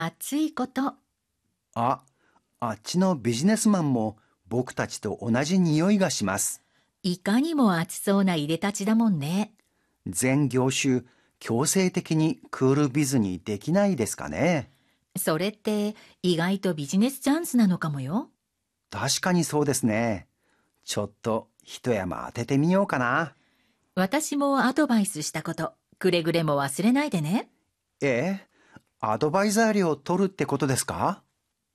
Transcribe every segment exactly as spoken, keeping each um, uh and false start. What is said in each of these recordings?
暑いこと。 あ、あっちのビジネスマンも僕たちと同じ匂いがします。 いかにも暑そうないでたちだもんね。 全業種強制的にクールビズにできないですかね。 それって意外とビジネスチャンスなのかもよ。 確かにそうですね。ちょっと一山当ててみようかな。 私もアドバイスしたこと、くれぐれも忘れないでね。 ええ、アドバイザー料を取るってことですか？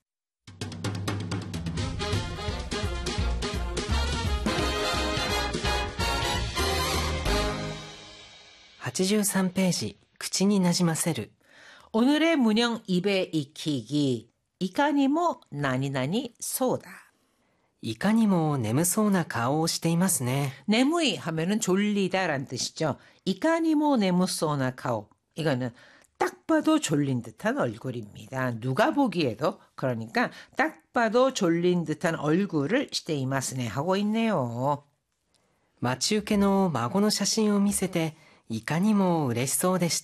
はちじゅうさんページ、口になじませる。 오늘의 문형 입에 익히기. 이까니모 나니나니 소다. いかにも眠そうな顔をしていますね。 내무이 하면은 졸리다란 뜻이죠. 이까니모 내무소나 카오. 이거는 딱 봐도 졸린 듯한 얼굴입니다. 누가 보기에도. 그러니까 딱 봐도 졸린 듯한 얼굴을 시테이마스네 하고 있네요. 待ち受けの孫の写真を見せていかにも嬉しそうでした。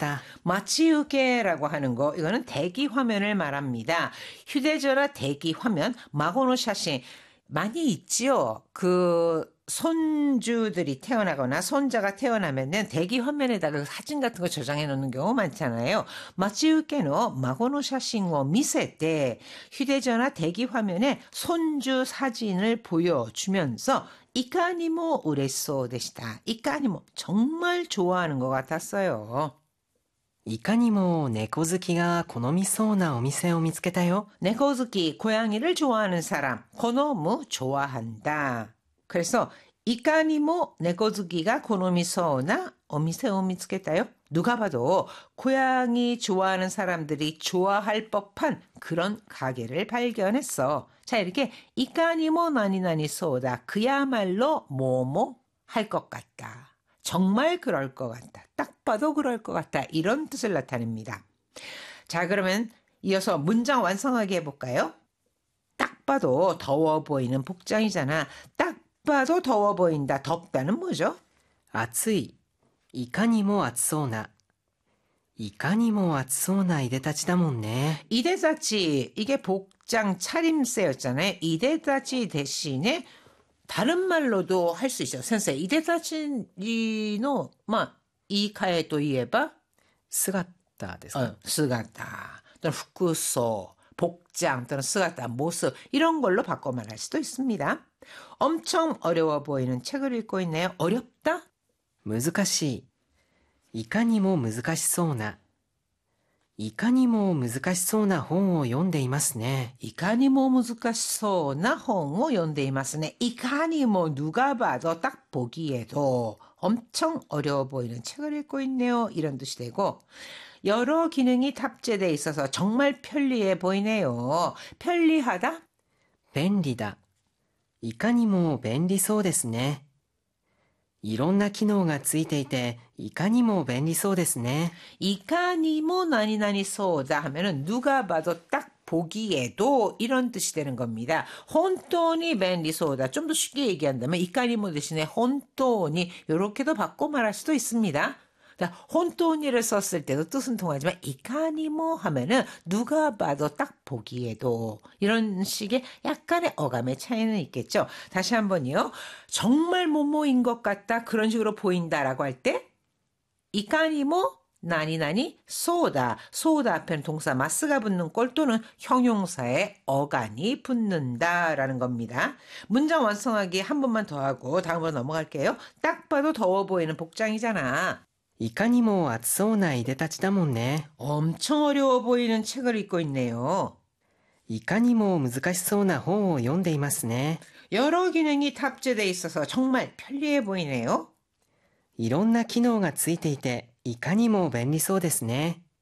마치우케라고 하는 거, 이거는 대기 화면을 말합니다. 휴대전화 대기 화면, 마고노 샤신 많이 있지요. 그 손주들이 태어나거나 손자가 태어나면은 대기 화면에다가 사진 같은 거 저장해 놓는 경우 많잖아요. 마치우케노 마고노 샤신を 미세때 휴대전화 대기 화면에 손주 사진을 보여주면서 이까니모 우레소 되시다. 이까니모 정말 좋아하는 것 같았어요. いかにも猫好きが好みそうなお店を見つけたよ。 네코즈키, 고양이를 좋아하는 사람. 고노무 좋아한다. 그래서 이까니모 네코즈키가 고노미소나 어미세오 미츠케타요. 누가 봐도 고양이 좋아하는 사람들이 좋아할 법한 그런 가게를 발견했어. 자, 이렇게 이까니모 나니나니 소다. 그야말로 뭐뭐 할 것 같다. 정말 그럴 것 같다. 딱 봐도 그럴 것 같다. 이런 뜻을 나타냅니다. 자, 그러면 이어서 문장 완성하게 해볼까요? 딱 봐도 더워 보이는 복장이잖아. 딱 봐도 더워 보인다. 덥다는 뭐죠? 暑い。いかにも暑そうな。いかにも暑そうないでたちだもんね。 이데다치, 이게 복장 차림새였잖아요. 이데다치 대신에 다른 말로도 할 수 있어요. 선생, 이데다치노, 마, 이카에 또 이에바? 姿ですか。 어, 스가타, 또는 후쿠소, 복장, 또는 스가타, 모습, 이런 걸로 바꿔 말할 수도 있습니다. 엄청 어려워 보이는 책을 읽고 있네요. 어렵다? 難しい。いかにも難しそうな。いかにも難しそうな本を読んでいますね。 이카니모 무즈카소나 홍어 연대이마스네. 이카니모 누가 봐도 딱 보기에도 엄청 어려워 보이는 책을 읽고 있네요. 이런 뜻이 되고, 여러 기능이 탑재되어 있어서 정말 편리해 보이네요. 편리하다? 便利だ。いかにも便利そうですね。いろんな機能がついていていかにも便利そうですね。 이카니모 나니나니 소다 하면은 누가 봐도 딱 보기에도 이런 뜻이 되는 겁니다. 혼돈이 벤리 소다. 좀 더 쉽게 얘기한다면 이카니모 대신에 혼돈이 이렇게도 바꿔 말할 수도 있습니다. 혼돈이를 썼을 때도 뜻은 통하지만 이카니모 하면은 누가 봐도 딱 보기에도 이런 식의 약간의 어감의 차이는 있겠죠. 다시 한번요. 정말 뭐뭐인 것 같다 그런 식으로 보인다라고 할 때 이카니모 나니나니 소다. 소다 앞에는 동사 마스가 붙는 꼴 또는 형용사에 어간이 붙는다라는 겁니다. 문장 완성하기 한 번만 더 하고 다음으로 넘어갈게요. 딱 봐도 더워 보이는 복장이잖아. いかにも暑そうないでたちだもんね。 엄청 어려워 보이는 책을 읽고 있네요. いかにも難しそうな本を読んでいますね。 여러 기능이 탑재되어 있어서 정말 편리해 보이네요. いろんな機能がついていていかにも便利そうですね。